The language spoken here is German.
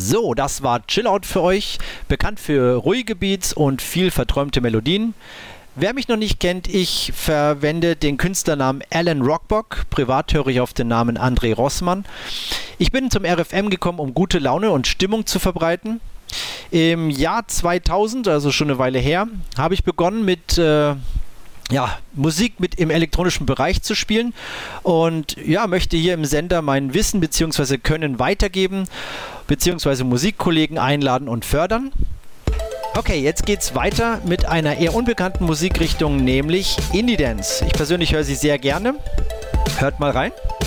So, das war Chillout für euch, bekannt für ruhige Beats und viel verträumte Melodien. Wer mich noch nicht kennt, ich verwende den Künstlernamen Alan Rockbock. Privat höre ich auf den Namen André Rossmann. Ich bin zum RFM gekommen, um gute Laune und Stimmung zu verbreiten. Im Jahr 2000, also schon eine Weile her, habe ich begonnen mit Musik im elektronischen Bereich zu spielen und möchte hier im Sender mein Wissen bzw. Können weitergeben bzw. Musikkollegen einladen und fördern. Okay, jetzt geht's weiter mit einer eher unbekannten Musikrichtung, nämlich Indie Dance. Ich persönlich höre sie sehr gerne. Hört mal rein.